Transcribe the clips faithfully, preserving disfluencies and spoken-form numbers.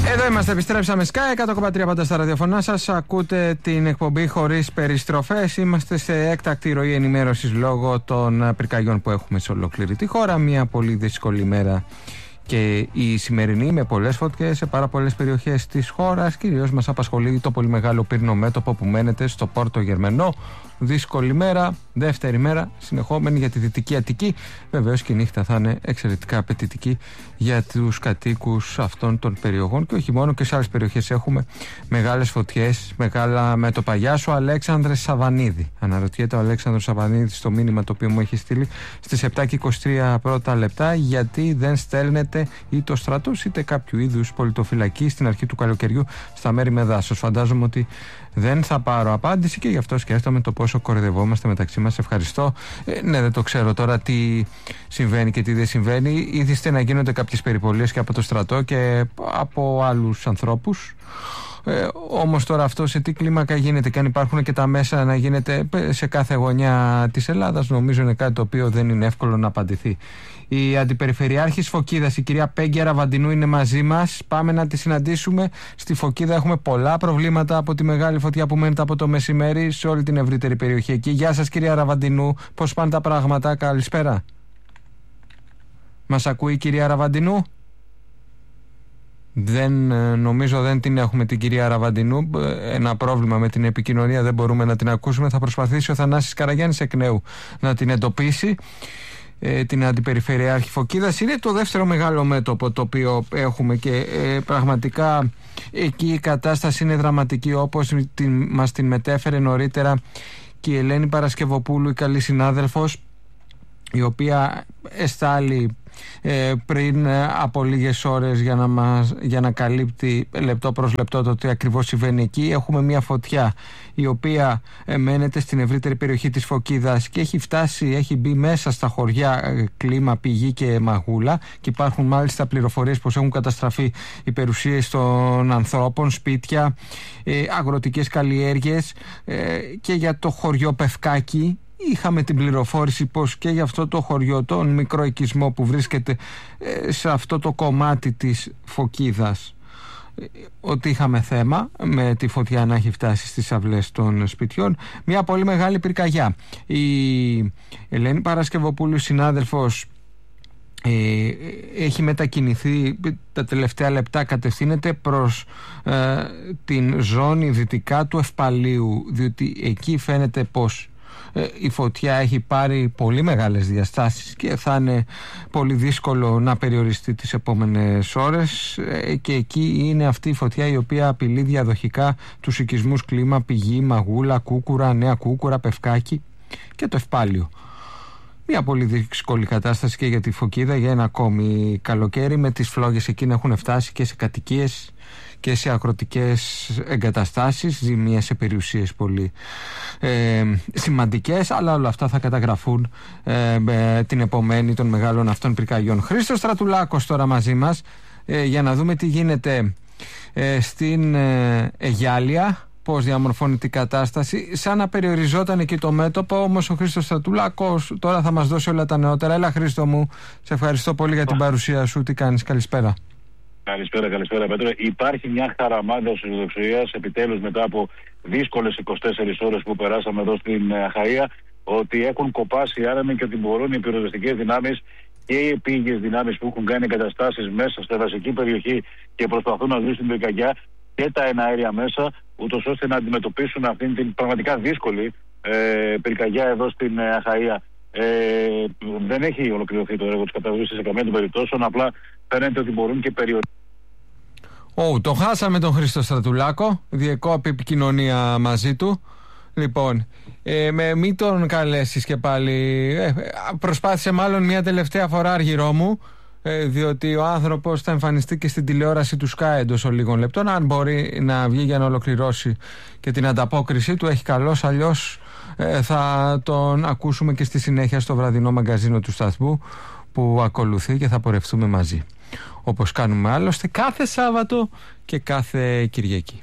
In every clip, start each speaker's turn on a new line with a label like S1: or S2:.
S1: Εδώ είμαστε, επιστρέψαμε Sky εκατό κόμμα τρία πάντα στα ραδιοφωνά σας. Ακούτε την εκπομπή χωρίς περιστροφές. Είμαστε σε έκτακτη ροή ενημέρωσης λόγω των πυρκαγιών που έχουμε σε ολόκληρη τη χώρα. Μια πολύ δύσκολη μέρα και η σημερινή, με πολλές φωτιές σε πάρα πολλές περιοχές της χώρας. Κυρίως μας απασχολεί το πολύ μεγάλο πύρινο μέτωπο που μένεται στο Πόρτο Γερμενό. Δύσκολη μέρα, δεύτερη μέρα συνεχόμενη για τη Δυτική Αττική. Βεβαίως και η νύχτα θα είναι εξαιρετικά απαιτητική για τους κατοίκους αυτών των περιοχών και όχι μόνο, και σε άλλες περιοχές έχουμε μεγάλες φωτιές, μεγάλα μέτωπα. Γεια σου, Αλέξανδρε Σαβανίδη. Αναρωτιέται ο Αλέξανδρος Σαβανίδης στο μήνυμα το οποίο μου έχει στείλει στις επτά και είκοσι τρία πρώτα λεπτά, γιατί δεν στέλνετε είτε ο στρατός είτε κάποιο είδους πολιτοφυλακή στην αρχή του καλοκαιριού στα μέρη με δάσος. Φαντάζομαι ότι δεν θα πάρω απάντηση και γι' αυτό σκέφτομαι το πόσο κοροϊδευόμαστε μεταξύ μας. Ευχαριστώ. Ε, ναι, δεν το ξέρω τώρα τι συμβαίνει και τι δεν συμβαίνει. Ήθιστε να γίνονται κάποιες περιπολίες και από το στρατό και από άλλους ανθρώπους. Ε, όμως τώρα αυτό σε τι κλίμακα γίνεται και αν υπάρχουν και τα μέσα να γίνεται σε κάθε γωνιά της Ελλάδας, νομίζω είναι κάτι το οποίο δεν είναι εύκολο να απαντηθεί. Η Αντιπεριφερειάρχης Φωκίδας, η κυρία Πέγγι Αραβαντινού, είναι μαζί μας. Πάμε να τη συναντήσουμε. Στη Φωκίδα έχουμε πολλά προβλήματα από τη μεγάλη φωτιά που μένεται από το μεσημέρι σε όλη την ευρύτερη περιοχή εκεί. Γεια σας, κυρία Αραβαντινού. Πώς πάνε τα πράγματα? Καλησπέρα. Μας ακούει η κυρία Αραβαντινού? Δεν, νομίζω δεν την έχουμε την κυρία Αραβαντινού. Ένα πρόβλημα με την επικοινωνία, δεν μπορούμε να την ακούσουμε. Θα προσπαθήσει ο Θανάσης Καραγιάννης εκ νέου να την εντοπίσει. Ε, την Αντιπεριφερειάρχη Φωκίδας. Είναι το δεύτερο μεγάλο μέτωπο το οποίο έχουμε και ε, πραγματικά εκεί η κατάσταση είναι δραματική, όπως την, μας την μετέφερε νωρίτερα και η Ελένη Παρασκευοπούλου, η καλή συνάδελφος, η οποία εστάλει ε, πριν ε, από λίγες ώρες για να, μας, για να καλύπτει λεπτό προς λεπτό το τι ακριβώς συμβαίνει εκεί. Έχουμε μια φωτιά η οποία ε, μένεται στην ευρύτερη περιοχή της Φωκίδας και έχει φτάσει, έχει μπει μέσα στα χωριά ε, Κλίμα, Πηγή και Μαγούλα, και υπάρχουν μάλιστα πληροφορίες πως έχουν καταστραφεί οι περιουσίες των ανθρώπων, σπίτια, ε, αγροτικές καλλιέργειες, ε, και για το χωριό Πευκάκι είχαμε την πληροφόρηση πως και για αυτό το χωριό, τον μικρό οικισμό που βρίσκεται σε αυτό το κομμάτι της Φωκίδας, ότι είχαμε θέμα με τη φωτιά να έχει φτάσει στις αυλές των σπιτιών. Μια πολύ μεγάλη πυρκαγιά. Η Ελένη Παρασκευοπούλου, συνάδελφος, Ε, έχει μετακινηθεί τα τελευταία λεπτά, κατευθύνεται προς ε, την ζώνη δυτικά του Ευπαλίου, διότι εκεί φαίνεται πως ε, η φωτιά έχει πάρει πολύ μεγάλες διαστάσεις και θα είναι πολύ δύσκολο να περιοριστεί τις επόμενες ώρες, ε, και εκεί είναι αυτή η φωτιά η οποία απειλεί διαδοχικά τους οικισμούς Κλίμα, Πηγή, Μαγούλα, Κούκουρα, Νέα Κούκουρα, Πευκάκι και το Ευπάλιο. Μια πολύ δύσκολη κατάσταση και για τη Φωκίδα για ένα ακόμη καλοκαίρι, με τις φλόγες εκεί να έχουν φτάσει και σε κατοικίες και σε αγροτικές εγκαταστάσεις, ζημίες σε περιουσίες πολύ ε, σημαντικές, αλλά όλα αυτά θα καταγραφούν ε, με την επομένη των μεγάλων αυτών πυρκαγιών. Χρήστος Στρατουλάκος τώρα μαζί μας ε, για να δούμε τι γίνεται ε, στην ε, Αιγιάλια, πώς διαμορφώνει την κατάσταση, σαν να περιοριζόταν εκεί το μέτωπο. Όμως ο Χρήστος Στρατουλάκος τώρα θα μας δώσει όλα τα νεότερα. Έλα, Χρήστο μου, σε ευχαριστώ πολύ για την παρουσία σου. Τι κάνεις? Καλησπέρα.
S2: Καλησπέρα, καλησπέρα Πέτρο. Υπάρχει μια χαραμάδα αισιοδοξίας επιτέλους μετά από δύσκολες είκοσι τέσσερις ώρες που περάσαμε εδώ στην Αχαΐα, ότι έχουν κοπάσει οι άνεμοι και ότι μπορούν οι πυροσβεστικές δυνάμεις και οι επίγειες δυνάμεις που έχουν κάνει εγκαταστάσεις μέσα στη δασική περιοχή και προσπαθούν να λύσουν την πυρκαγιά, και τα εναέρια μέσα, ούτως ώστε να αντιμετωπίσουν αυτήν την πραγματικά δύσκολη ε, πυρκαγιά εδώ στην Αχαΐα. Ε, δεν έχει ολοκληρωθεί το έργο της καταβολής σε καμία των περιπτώσεων, απλά φαίνεται ότι μπορούν και περιορίζουν.
S1: Oh, το χάσαμε τον Χρήστο Στρατουλάκο, διεκόπη επικοινωνία μαζί του. Λοιπόν, ε, με, μην τον καλέσεις και πάλι, ε, προσπάθησε μάλλον μια τελευταία φορά, Αργυρό μου, διότι ο άνθρωπος θα εμφανιστεί και στην τηλεόραση του Sky εντός λίγων λεπτών. Αν μπορεί να βγει για να ολοκληρώσει και την ανταπόκρισή του, έχει καλώς, αλλιώς ε, θα τον ακούσουμε και στη συνέχεια στο βραδινό μαγκαζίνο του σταθμού που ακολουθεί και θα πορευτούμε μαζί, όπως κάνουμε άλλωστε κάθε Σάββατο και κάθε Κυριακή.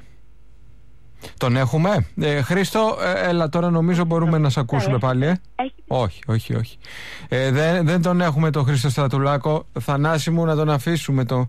S1: Τον έχουμε. Ε, Χρήστο, ε, έλα τώρα, νομίζω μπορούμε να σε ακούσουμε πάλι. Ε. Όχι, όχι, όχι. Ε, δεν, δεν τον έχουμε τον Χρήστο Στρατουλάκο. Θανάση μου, να τον αφήσουμε το,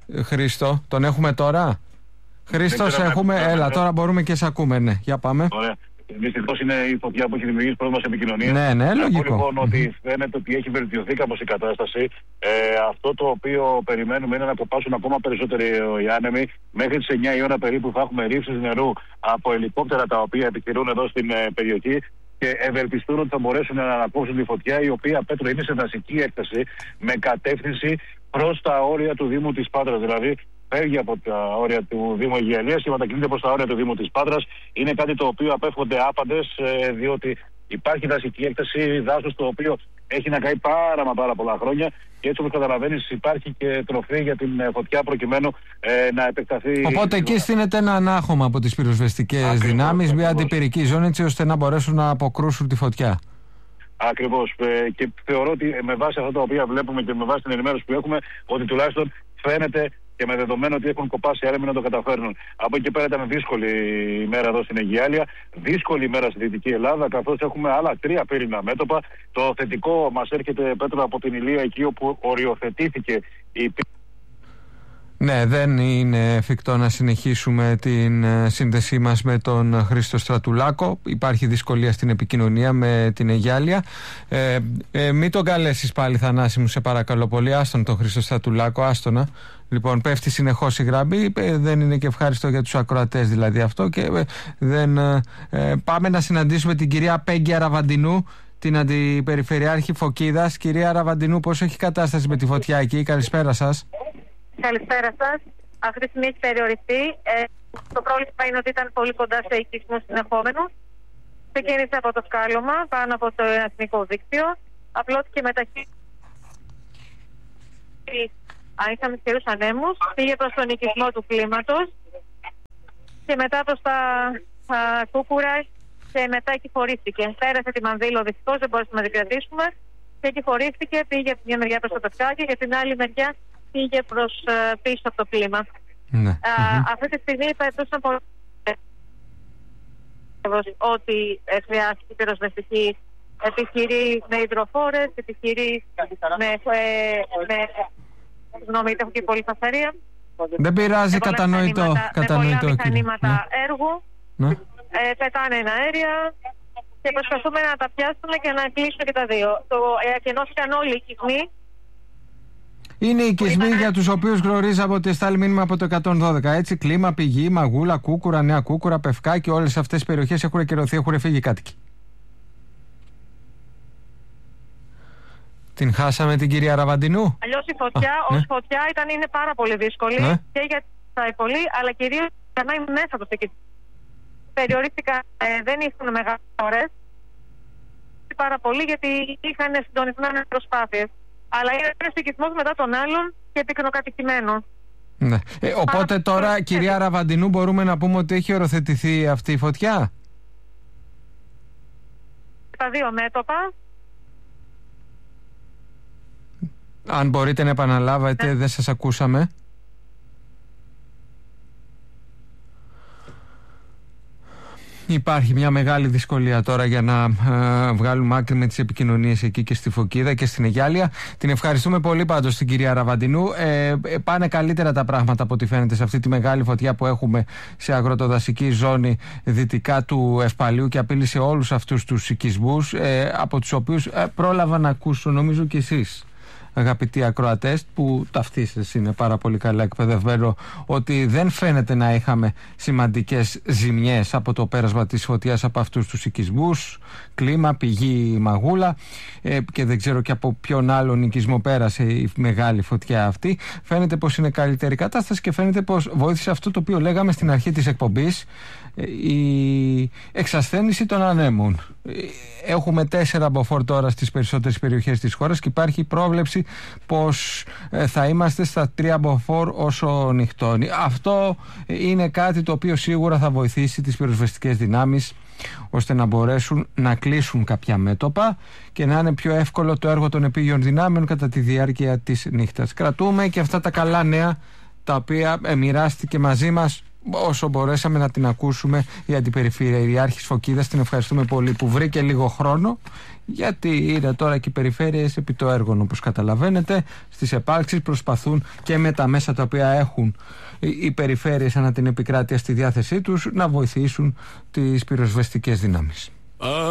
S1: Χρήστο, τον έχουμε τώρα. Χρήστο, σε έχουμε. Έλα, έλα, τώρα μπορούμε και σε ακούμε, ναι. Για πάμε.
S2: Ωραία. Δυστυχώς είναι η φωτιά που έχει δημιουργήσει πρόβλημα σε επικοινωνία.
S1: Ναι, ναι, λογικό.
S2: Λοιπόν, mm-hmm. ότι φαίνεται ότι έχει βελτιωθεί κάπως η κατάσταση. Ε, αυτό το οποίο περιμένουμε είναι να κοπάσουν ακόμα περισσότεροι οι άνεμοι. Μέχρι τις εννιά η ώρα περίπου θα έχουμε ρήψεις νερού από ελικόπτερα τα οποία επιχειρούν εδώ στην ε, περιοχή και ευελπιστούν ότι θα μπορέσουν να ανακόψουν τη φωτιά, η οποία, Πέτρο, είναι σε δασική έκταση με κατεύθυνση προς τα όρια του Δήμου της Πάτρας. Δηλαδή, φεύγει από τα όρια του Δήμου Αιγιαλίας και μετακινείται προς τα όρια του Δήμου της Πάτρας. Είναι κάτι το οποίο απέφχονται άπαντες, ε, διότι υπάρχει δασική έκταση, δάσος το οποίο έχει να καεί πάρα μα πάρα πολλά χρόνια και έτσι όπως καταλαβαίνεις υπάρχει και τροφή για την φωτιά προκειμένου ε, να επεκταθεί.
S1: Οπότε εκεί στείνεται ένα ανάχωμα από τις πυροσβεστικές δυνάμεις, μια αντιπυρική ζώνη, έτσι ώστε να μπορέσουν να αποκρούσουν τη φωτιά.
S2: Ακριβώς. Ε, και θεωρώ ότι με βάση αυτά τα οποία βλέπουμε και με βάση την ενημέρωση που έχουμε, ότι τουλάχιστον φαίνεται και με δεδομένο ότι έχουν κοπάσει οι άνεμοι να το καταφέρνουν. Από εκεί πέρα ήταν δύσκολη ημέρα εδώ στην Αιγιάλια, δύσκολη ημέρα στη Δυτική Ελλάδα, καθώς έχουμε άλλα τρία πύρινα μέτωπα. Το θετικό μας έρχεται, Πέτρο, από την Ηλία, εκεί όπου οριοθετήθηκε η.
S1: Ναι, δεν είναι εφικτό να συνεχίσουμε την σύνδεσή μας με τον Χρήστο Στρατουλάκο. Υπάρχει δυσκολία στην επικοινωνία με την Αιγιάλια. Ε, ε, μην τον καλέσεις πάλι, Θανάση μου, σε παρακαλώ πολύ. Άστον τον Χρήστο Στρατουλάκο, άστονα. Λοιπόν, πέφτει συνεχώς η γραμμή. Ε, δεν είναι και ευχάριστο για τους ακροατές δηλαδή αυτό. Και ε, δεν, ε, ε, πάμε να συναντήσουμε την κυρία Πέγγι Αραβαντινού, την Αντιπεριφερειάρχη Φωκίδας. Κυρία Αραβαντινού, πώς έχει κατάσταση με τη φωτιά εκεί? Καλησπέρα σας.
S3: Καλησπέρα σας. Αυτή τη στιγμή έχει περιοριστεί. Ε, το πρόβλημα είναι ότι ήταν πολύ κοντά σε οικισμούς συνεχόμενους. Ξεκίνησε από το σκάλωμα πάνω από το εθνικό δίκτυο. Απλώθηκε μεταχείριση. Αν είχαμε ισχυρούς ανέμους, πήγε προς τον οικισμό του κλίματος και μετά προς τα α, Κούκουρα και μετά εκηφορίστηκε. Πέρασε τη Μανδύλο, δυστυχώς δεν μπορούσαμε να την κρατήσουμε και εκηφορίστηκε, πήγε από μια μεριά προς το Πευκάκι και την άλλη μεριά πήγε προς uh, πίσω από το κλίμα.
S1: Ναι.
S3: Uh, mm-hmm. Αυτή τη στιγμή πετούσαν πολύ ότι ε, χρειάστηκε πυροσβεστική, επιχειρεί με υδροφόρες, επιχειρεί με, ε, με συγγνώμη, έχω και πολύ φασαρία.
S1: Δεν πειράζει, κατανοητό.
S3: Με
S1: κατανοητό,
S3: πολλά μηχανήματα
S1: ναι.
S3: έργου,
S1: ναι.
S3: ε, πετάνε ένα αέρια και προσπαθούμε να τα πιάσουμε και να κλείσουμε και τα δύο. Το ε, ακενώθηκαν όλοι οι οικισμοί.
S1: Είναι οι οικισμοί ήταν... για τους οποίους γνωρίζαμε ότι εστάλει μήνυμα από το εκατόν δώδεκα. Έτσι, Κλίμα, Πηγή, Μαγούλα, Κούκουρα, Νέα Κούκουρα, Πευκάκι, όλες αυτές τις περιοχές έχουν ακυρωθεί, έχουν φύγει οι κάτοικοι. Την χάσαμε την κυρία Αραβαντινού.
S3: Αλλιώς η φωτιά,
S1: Α,
S3: ως
S1: ναι.
S3: φωτιά ήταν, είναι πάρα πολύ δύσκολη,
S1: ναι.
S3: και για τα υπολή, αλλά κυρίως για να είναι μέσα από το οικισμό. Περιορίστηκαν, ε, δεν ήσουν μεγάλες ώρες, πάρα πολύ, γιατί είχαν συντονισμένες προσπάθειες. Αλλά είναι ένας οικισμός μετά τον άλλον και πυκνοκατοικημένο.
S1: Ναι. Ε, οπότε Άρα, τώρα, ε, κυρία Αραβαντινού, μπορούμε να πούμε ότι έχει οροθετηθεί αυτή η φωτιά.
S3: Τα δύο μέτωπα.
S1: Αν μπορείτε να επαναλάβετε, ναι. Δεν σας ακούσαμε. Υπάρχει μια μεγάλη δυσκολία τώρα για να ε, βγάλουμε άκρη με τις επικοινωνίες εκεί και στη Φωκίδα και στην Αιγιάλια. Την ευχαριστούμε πολύ πάντως την κυρία Αραβαντινού. Ε, πάνε καλύτερα τα πράγματα από ό,τι φαίνεται σε αυτή τη μεγάλη φωτιά που έχουμε σε αγροτοδασική ζώνη δυτικά του Ευπαλίου και απείλησε όλους αυτούς τους οικισμούς, ε, από τους οποίους ε, πρόλαβα να ακούσω, νομίζω και εσείς, αγαπητοί ακροατές, που ταυτίσεις είναι πάρα πολύ καλά εκπαιδευμένο, ότι δεν φαίνεται να είχαμε σημαντικές ζημιές από το πέρασμα της φωτιάς από αυτούς τους οικισμούς. Κλίμα, Πηγή, Μαγούλα, ε, και δεν ξέρω και από ποιον άλλον οικισμό πέρασε η μεγάλη φωτιά αυτή. Φαίνεται πως είναι καλύτερη κατάσταση και φαίνεται πως βοήθησε αυτό το οποίο λέγαμε στην αρχή της εκπομπής, η εξασθένιση των ανέμων. Έχουμε τέσσερα μποφόρ τώρα στις περισσότερες περιοχές της χώρας και υπάρχει πρόβλεψη πως θα είμαστε στα τρία μποφόρ όσο νυχτώνει. Αυτό είναι κάτι το οποίο σίγουρα θα βοηθήσει τις πυροσβεστικές δυνάμεις ώστε να μπορέσουν να κλείσουν κάποια μέτωπα και να είναι πιο εύκολο το έργο των επίγειων δυνάμεων κατά τη διάρκεια της νύχτας. Κρατούμε και αυτά τα καλά νέα τα οποία μοιράστηκε μαζί μας όσο μπορέσαμε να την ακούσουμε η Αντιπεριφερειάρχης Φωκίδας. Την ευχαριστούμε πολύ που βρήκε λίγο χρόνο Γιατί είναι τώρα και οι περιφέρειες επί το έργο, όπως καταλαβαίνετε, στις επάρξεις προσπαθούν και με τα μέσα τα οποία έχουν οι περιφέρειες ανά την επικράτεια στη διάθεσή τους να βοηθήσουν τις πυροσβεστικές δυνάμεις.